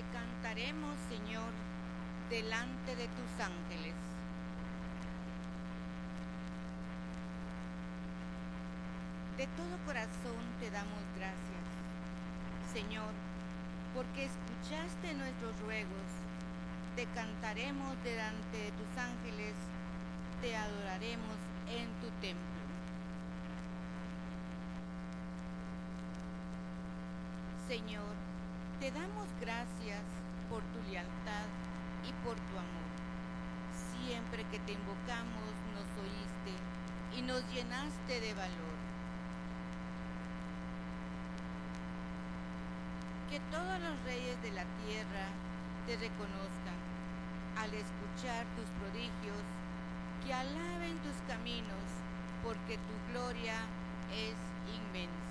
cantaremos, Señor, delante de tus ángeles. De todo corazón te damos gracias, Señor, porque escuchaste nuestros ruegos. Te cantaremos delante de tus ángeles, te adoraremos en tu templo. Señor, te damos gracias por tu lealtad y por tu amor. Siempre que te invocamos nos oíste y nos llenaste de valor. Que todos los reyes de la tierra te reconozcan al escuchar tus prodigios, que alaben tus caminos, porque tu gloria es inmensa.